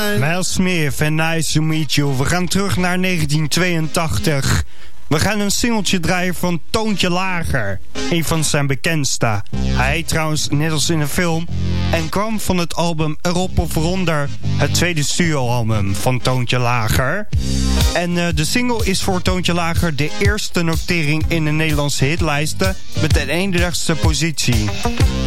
fine. Miles Smith en Nice to Meet You. We gaan terug naar 1982. We gaan een singeltje draaien van Toontje Lager. Een van zijn bekendste. Hij heet trouwens net als in de film. En kwam van het album Erop of Eronder. Het tweede studioalbum van Toontje Lager. En de single is voor Toontje Lager de eerste notering in de Nederlandse hitlijsten. Met de 31ste positie.